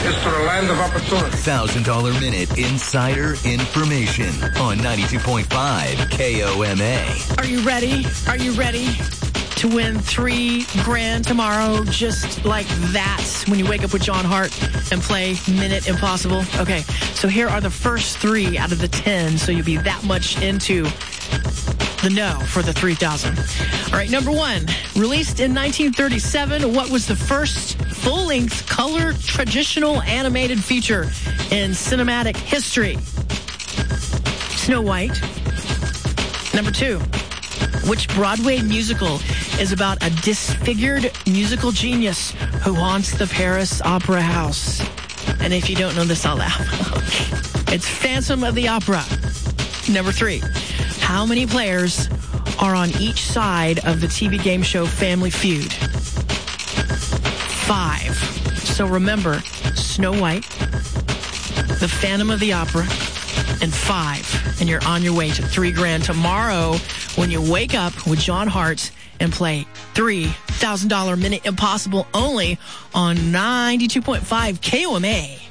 is to the land of opportunity. $1,000 Minute Insider Information on 92.5 KOMA. Are you ready? Are you ready to win $3,000 tomorrow just like that when you wake up with John Hart and play Minute Impossible? Okay, so here are the first 3 out of the 10, so you'll be that much into the know for the 3,000. All right, number 1, released in 1937, what was the first full-length color traditional animated feature in cinematic history? Snow White. Number 2, which Broadway musical is about a disfigured musical genius who haunts the Paris Opera House? And if you don't know this, I'll laugh. It's Phantom of the Opera. Number 3, how many players are on each side of the TV game show Family Feud? 5. So remember, Snow White, the Phantom of the Opera, and 5. And you're on your way to $3,000 tomorrow when you wake up with John Hart and play $3,000 Minute Impossible only on 92.5 KOMA.